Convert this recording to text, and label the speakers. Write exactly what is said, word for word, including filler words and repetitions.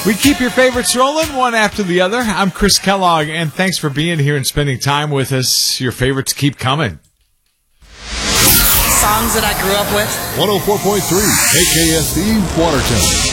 Speaker 1: We keep your favorites rolling one after the other. I'm Chris Kellogg, and thanks for being here and spending time with us. Your favorites keep coming.
Speaker 2: Songs that I grew up with.
Speaker 3: one oh four point three K K S E Watertown.